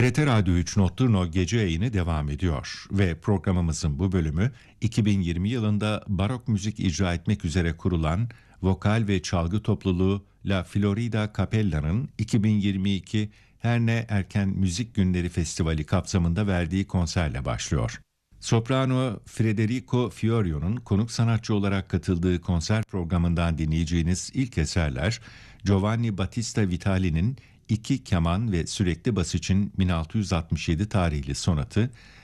TRT Radyo 3 Notturno gece yayını devam ediyor ve programımızın bu bölümü 2020 yılında barok müzik icra etmek üzere kurulan vokal ve çalgı topluluğu La Florida Capella'nın 2022 Herne Erken Müzik Günleri Festivali kapsamında verdiği konserle başlıyor. Soprano Federico Fiorio'nun konuk sanatçı olarak katıldığı konser programından dinleyeceğiniz ilk eserler Giovanni Battista Vitali'nin iki keman ve sürekli bas için 1667 tarihli sonatı,